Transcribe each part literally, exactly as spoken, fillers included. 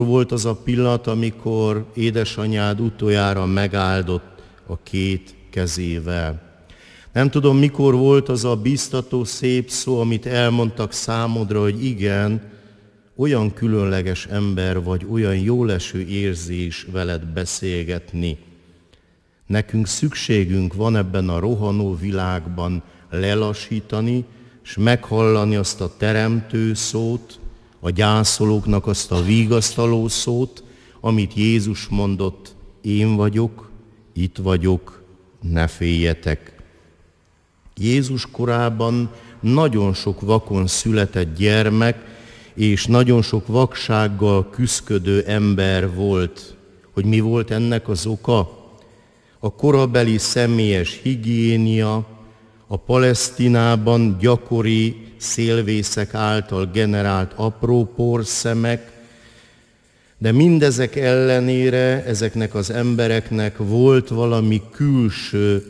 volt az a pillanat, amikor édesanyád utoljára megáldott a két kezével. Nem tudom, mikor volt az a biztató szép szó, amit elmondtak számodra, hogy igen, olyan különleges ember vagy, olyan jóleső érzés veled beszélgetni. Nekünk szükségünk van ebben a rohanó világban lelassítani, és meghallani azt a teremtő szót, a gyászolóknak azt a vigasztaló szót, amit Jézus mondott, én vagyok, itt vagyok, ne féljetek. Jézus korában nagyon sok vakon született gyermek, és nagyon sok vaksággal küszködő ember volt. Hogy mi volt ennek az oka? A korabeli személyes higiénia, a Palesztinában gyakori szélvészek által generált apró porszemek, de mindezek ellenére ezeknek az embereknek volt valami külső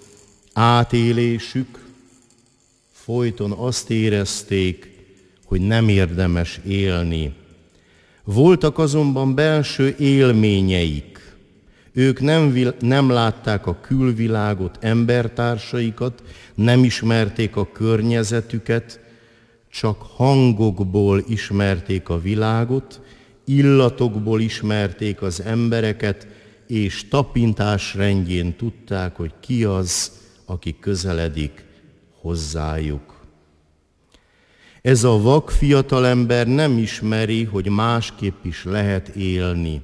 átélésük, folyton azt érezték, hogy nem érdemes élni. Voltak azonban belső élményeik. Ők nem, nem látták a külvilágot, embertársaikat, nem ismerték a környezetüket, csak hangokból ismerték a világot, illatokból ismerték az embereket, és tapintás rendjén tudták, hogy ki az, aki közeledik hozzájuk. Ez a vak fiatalember nem ismeri, hogy másképp is lehet élni.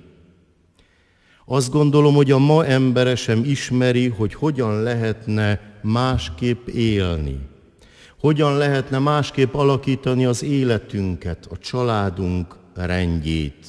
Azt gondolom, hogy a ma embere sem ismeri, hogy hogyan lehetne másképp élni. Hogyan lehetne másképp alakítani az életünket, a családunk rendjét.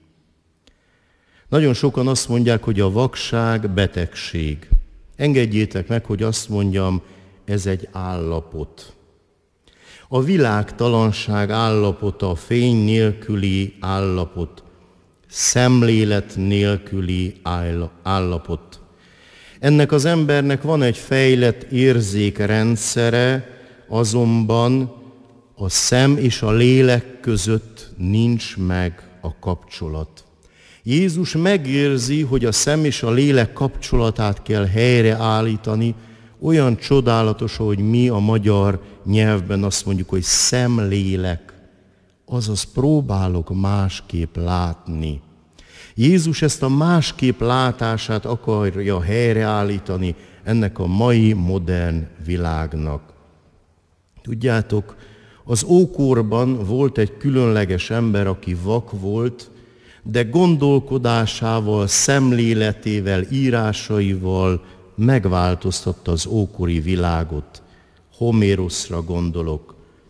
Nagyon sokan azt mondják, hogy a vakság betegség. Engedjétek meg, hogy azt mondjam, ez egy állapot. A világtalanság állapota, a fény nélküli állapot, szemlélet nélküli állapot. Ennek az embernek van egy fejlett érzékrendszere, azonban a szem és a lélek között nincs meg a kapcsolat. Jézus megérzi, hogy a szem és a lélek kapcsolatát kell helyreállítani, olyan csodálatos, hogy mi a magyar nyelvben azt mondjuk, hogy szemlélek, azaz próbálok másképp látni. Jézus ezt a másképp látását akarja helyreállítani ennek a mai modern világnak. Tudjátok, az ókorban volt egy különleges ember, aki vak volt, de gondolkodásával, szemléletével, írásaival megváltoztatta az ókori világot. Homéroszra gondolok.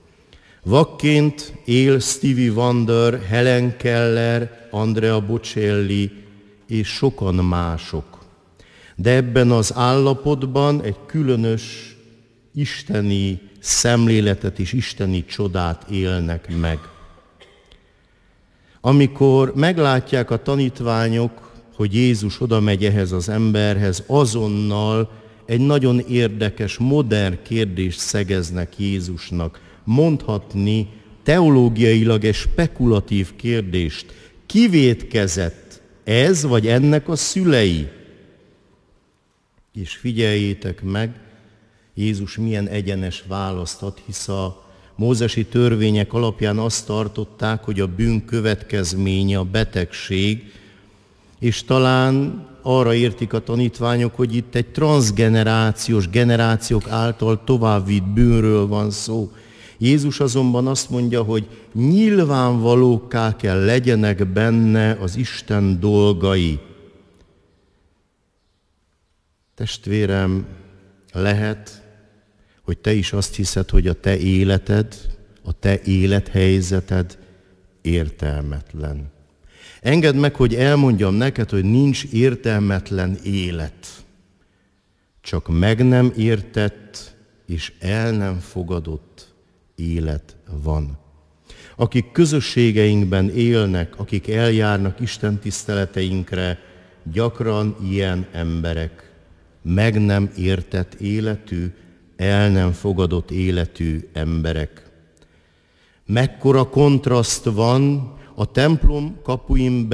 Vakként él Stevie Wonder, Helen Keller, Andrea Bocelli és sokan mások. De ebben az állapotban egy különös isteni szemléletet és isteni csodát élnek meg. Amikor meglátják a tanítványok, hogy Jézus oda megy ehhez az emberhez, azonnal egy nagyon érdekes, modern kérdést szegeznek Jézusnak. Mondhatni teológiailag egy spekulatív kérdést. Ki vétkezett? Ez vagy ennek a szülei? És figyeljétek meg, Jézus milyen egyenes választ ad, hisz a mózesi törvények alapján azt tartották, hogy a bűn következménye a betegség, és talán arra értik a tanítványok, hogy itt egy transzgenerációs, generációk által továbbvitt bűnről van szó. Jézus azonban azt mondja, hogy nyilvánvalókká kell legyenek benne az Isten dolgai. Testvérem, lehet, hogy te is azt hiszed, hogy a te életed, a te élethelyzeted értelmetlen. Engedd meg, hogy elmondjam neked, hogy nincs értelmetlen élet. Csak meg nem értett és el nem fogadott élet van. Akik közösségeinkben élnek, akik eljárnak Isten tiszteleteinkre, gyakran ilyen emberek. Meg nem értett életű, el nem fogadott életű emberek. Mekkora kontraszt van a templom kapuin